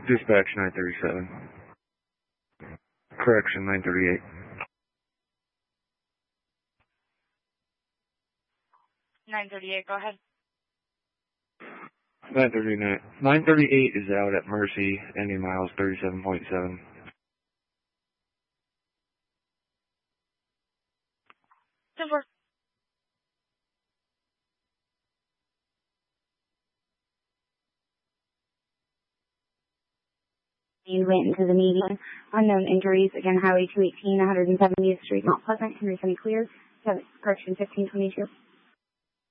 Dispatch 937. Correction 938. 938, go ahead. 939. 938 is out at Mercy, ending miles 37.7. Over. You went into the median. Unknown injuries. Again, Highway 218, 170th Street, Mount Pleasant, Henry County clear. Correction 1522.